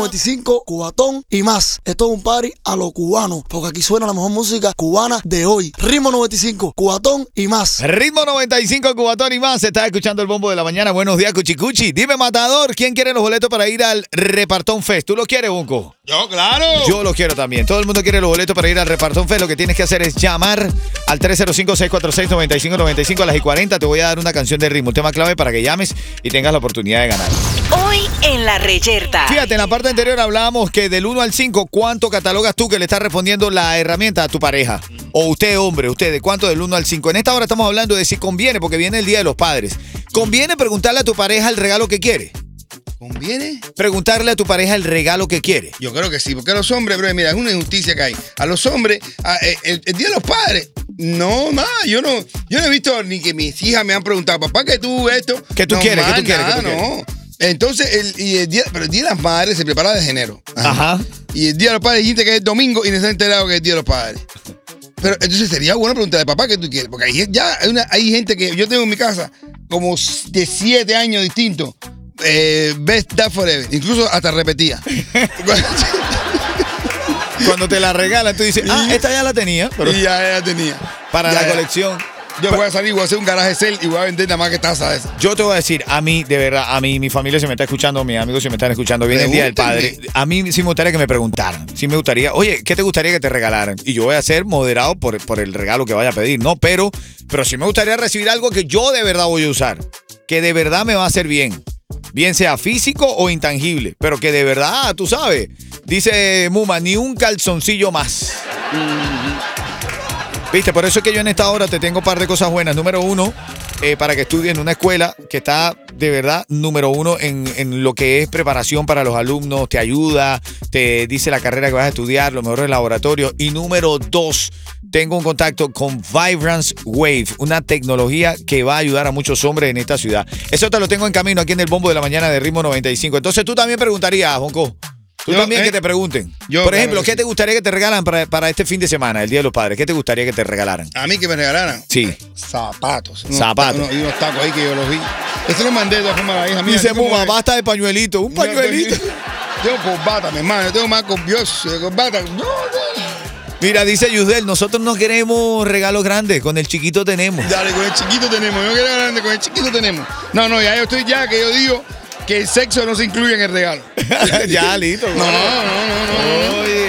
95, Cubatón y más. Esto es un party a lo cubano, porque aquí suena la mejor música cubana de hoy. Ritmo 95, Cubatón y más. Ritmo 95, Cubatón y más. Estás escuchando el bombo de la mañana. Buenos días, Cuchicuchi. Dime, Matador, ¿quién quiere los boletos para ir al Repartón Fest? ¿Tú los quieres, Bunco? Yo, claro. Yo los quiero también. Todo el mundo quiere los boletos para ir al Repartón Fest. Lo que tienes que hacer es llamar al 305-646-9595 a las 40. Te voy a dar una canción de ritmo, un tema clave para que llames y tengas la oportunidad de ganar. Hoy en La Reyerta. Fíjate, en la parte anterior hablábamos que del 1 al 5, ¿cuánto catalogas tú que le estás respondiendo la herramienta a tu pareja? O usted, hombre, usted, ¿de cuánto del 1 al 5? En esta hora estamos hablando de si conviene, porque viene el Día de los Padres. ¿Conviene preguntarle a tu pareja el regalo que quiere? ¿Conviene? Preguntarle a tu pareja el regalo que quiere. Yo creo que sí, porque a los hombres, bro, mira, es una injusticia que hay. A los hombres, el Día de los Padres, no, nada, yo no he visto ni que mis hijas me han preguntado, papá, ¿qué tú esto? ¿Qué tú no, quieres? más, ¿Qué tú quieres? nada, ¿Qué tú quieres? no. Entonces, el Día de las Madres se prepara de enero. Ajá. Y el Día de los Padres dijiste que es el domingo y no se ha enterado que es el Día de los Padres. Pero entonces sería bueno preguntarle, papá, ¿qué tú quieres? Porque hay gente que yo tengo en mi casa como de 7 años distintos. Best Dad Forever. Incluso hasta repetía. Cuando te la regalan, tú dices, esta ya la tenía. Pero Y ya tenía. para Ya, la ya. colección. Yo voy a salir, voy a hacer un garaje sale y voy a vender nada más que taza esa. Yo te voy a decir, a mí, de verdad, a mí, mi familia se me está escuchando, mis amigos se me están escuchando, viene el Día del Padre. A mí sí me gustaría que me preguntaran, sí me gustaría, oye, ¿qué te gustaría que te regalaran? Y yo voy a ser moderado por el regalo que vaya a pedir, ¿no? Pero sí me gustaría recibir algo que yo de verdad voy a usar, que de verdad me va a hacer bien. Bien sea físico o intangible, pero que de verdad, tú sabes, dice Muma, ni un calzoncillo más. Viste, por eso es que yo en esta hora te tengo un par de cosas buenas. Número 1, para que estudies en una escuela que está de verdad, número 1, en lo que es preparación para los alumnos, te ayuda, te dice la carrera que vas a estudiar, los mejores laboratorios. Y número 2, tengo un contacto con Vibrance Wave, una tecnología que va a ayudar a muchos hombres en esta ciudad. Eso te lo tengo en camino aquí en el bombo de la mañana de Ritmo 95. Entonces tú también preguntarías, Jonco. Tú también que te pregunten. Por ejemplo, ¿qué te gustaría que te regalaran para este fin de semana, el Día de los Padres? ¿Qué te gustaría que te regalaran? A mí que me regalaran. Sí. Zapatos. Zapatos. Y unos tacos ahí que yo los vi. Eso lo mandé de todas formas a la hija mía. Dice Muma, basta de pañuelito. Un pañuelito. Yo corbata, mi hermano. Yo tengo más corbata. No. Mira, dice Yudel, nosotros no queremos regalos grandes, con el chiquito tenemos. Dale, con el chiquito tenemos. Yo no quiero grande, con el chiquito tenemos. No, ya yo estoy que yo digo que el sexo no se incluye en el regalo. Ya, listo. No. Oye.